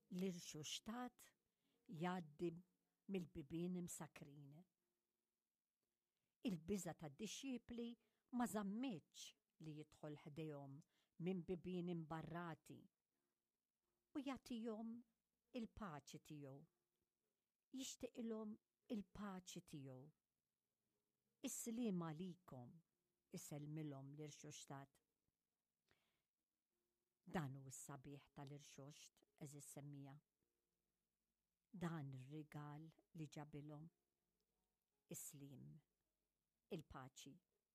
l-irxuxtat jgħaddi mill-bibien msakrin. Il-biża tad-dixxiepli ma żammitx li jidħol ħdejhom minn bibien imbarrati u jagħtihom il-paċi tiegħu. Jixtieqilhom il-paċi tiegħu. Is-sliema għalikom, isellmilhom l-irxuxtat. Dan hu s-sabiħ tal-irxuxt, eżis semmija. Dan ir-rigal li ġabilhom is-slim, il-paċi.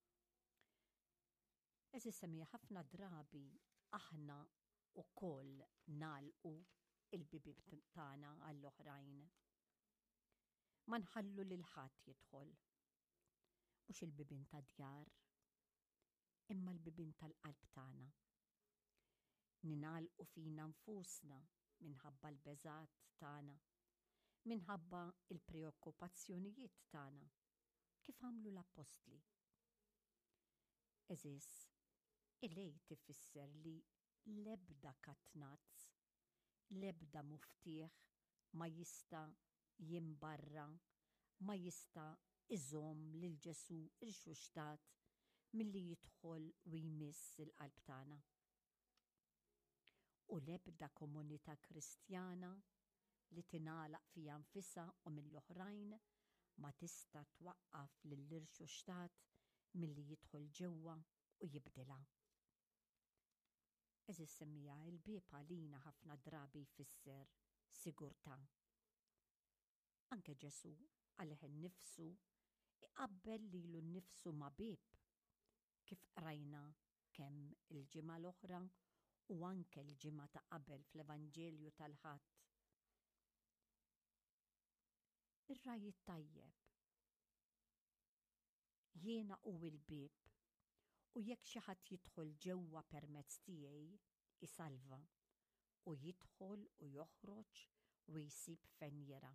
Eżis semmija ħafna drabi aħna wkoll nagħlqu il-bibien tagħna għall-oħrajn. Ma nħallu lil ħadd jidħol. Mhux il-bibien ta' djar, imma l-bibien tal-qalb tagħna. Ningħalqu fina nfusna minħabba l-beżat tagħna, minħabba il-preokkupazzjonijiet tagħna, kif għamlu l-apostli. Eżis, ilej tifisser li l-ebda katnazz, l-ebda muftieħ ma jista' jimbarra, ma jista' iżomm lil Ġesu irxuxtat milli jidħol u jmiss il-qalb tagħna. U l-ebda komunità Kristjana li tingħalaq fija nfisha u mill-oħrajn ma tista' twaqqaf lill-irxuxtat milli jidħol ġewwa u jibdilha. Eżis semmija il-bieb għalina ħafna drabi jfisser sigurtà. Anke Ġesu għalih innifsu iqabbel lilu nnifsu ma' bieb, kif qrajna kemm il-ġimgħa l-oħra u anke l-ġimgħa ta' qabel fl-Evanġelju tal-Ħadd. Ir-rajt tajjeb. Jiena hu l-bieb u jekk xi ħadd jidħol ġewwa permezz tiegħi isalva u jidħol u joħroġ u jsib fejn jera.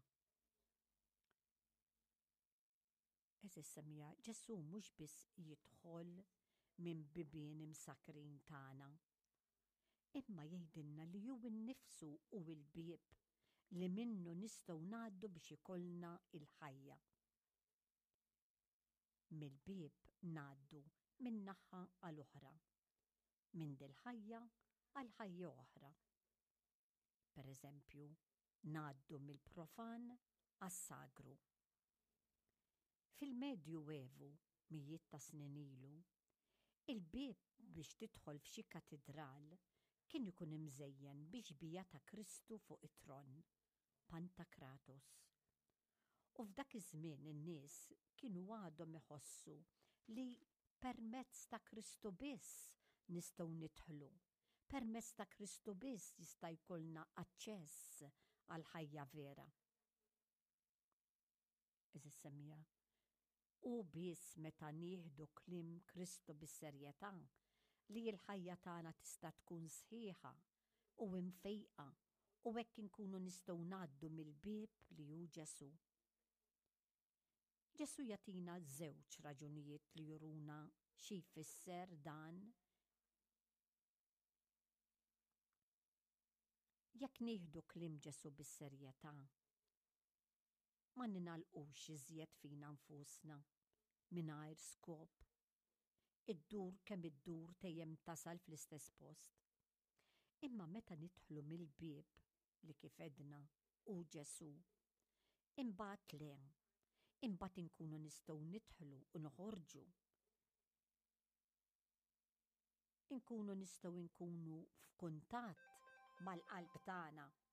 Eżis semmija, Ġesu mhux biss jidħol minn bibien imsakrin tagħna, imma jgħidilna li hu nnifsu hu l-bieb li minnu nistgħu ngħaddu biex ikollna il-ħajja. Mill-bieb ngħaddu minn naħa għal oħra, minn dil-ħajja għal ħajja oħra. Pereżempju, ngħaddu mill-profan għas-sagru. Fil-Medju Evu, mijiet ta' snin ilu, il-bieb biex tidħol f'xi katedral kien ikun imżejjen biex bija ta' Kristu fuq it-tron, Pantakratos. U f'dak iż-żmien in-nies kienu għadhom iħossu li permezz ta' Kristu biss nistgħu nidħlu, permezz ta' Kristu biss jista' jkollna aċċess għal ħajja vera. Eżis semmija, u biss meta nieħdu kliem Kristu bis-serjetà li l-ħajja tagħna tista' tkun sħiħa u mfejqa u hekk inkunu nistgħu ngħaddu mill-bieb li hu Ġesu. Ġesu jagħtina żewġ raġunijiet li juruna xi jfisser dan. Jekk nieħdu kliem Ġesu bis-serjetà, ma ninalqux iżjed fina nfusna mingħajr skop. Iddur kemm iddur tejjem tasal fl-istess post. Imma meta nidħlu mill-bieb li kif edna hu Ġesu, imbagħad le, imbagħad inkunu nistgħu nidħlu u noħorġu. Inkunu nistgħu nkunu f'kuntatt mal-qalb tagħna